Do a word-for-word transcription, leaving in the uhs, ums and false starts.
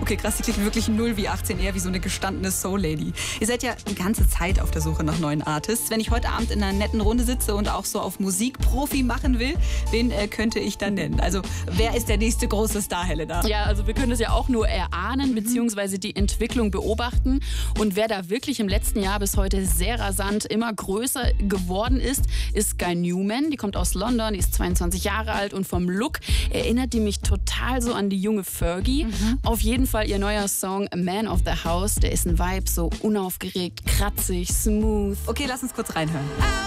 Okay, krass, die klingt wirklich null wie achtzehn, eher wie so eine gestandene Soul-Lady. Ihr seid ja die ganze Zeit auf der Suche nach neuen Artists. Wenn ich heute Abend in einer netten Runde sitze und auch so auf Musikprofi machen will, wen äh, könnte ich dann nennen? Also, wer ist der nächste große Star, Helena? Ja, also wir können das ja auch nur erahnen, mhm. beziehungsweise die Entwicklung beobachten. Und wer da wirklich im letzten Jahr bis heute sehr rasant immer größer geworden ist, ist Sky Newman. Die kommt aus London, die ist zweiundzwanzig Jahre alt und vom Look erinnert die mich total so an die junge Fergie. Mhm. Auf jeden Fall ihr neuer Song Man of the House, der ist ein Vibe, so unaufgeregt, kratzig, smooth. Okay, lass uns kurz reinhören.